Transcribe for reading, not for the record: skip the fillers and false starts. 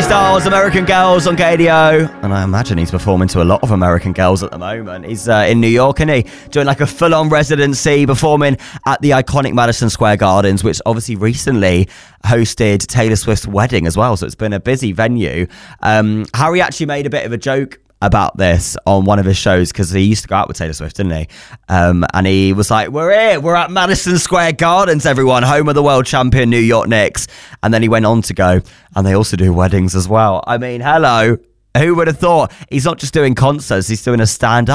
Styles, American Girls on KDO. And I imagine he's performing to a lot of American Girls at the moment. He's in New York, isn't he? Doing like a full-on residency, performing at the iconic Madison Square Gardens, which obviously recently hosted Taylor Swift's wedding as well. So it's been a busy venue. Harry actually made a bit of a joke about this on one of his shows because he used to go out with Taylor Swift, didn't he? And he was like, we're at Madison Square Gardens, everyone, home of the world champion New York Knicks. And then he went on to go, and they also do weddings as well. I mean, hello, who would have thought? He's not just doing concerts, he's doing a stand-up